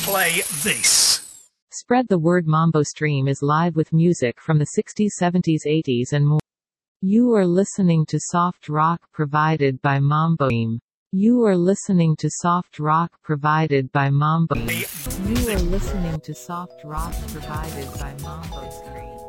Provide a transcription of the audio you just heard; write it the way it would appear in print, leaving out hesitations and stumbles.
play this. Spread the word. Mambo Stream is live with music from the 60s, 70s, 80s and more. You are listening to soft rock provided by Mambo Stream. You are listening to soft rock provided by Mambo. You are listening to soft rock provided by Mambo Stream.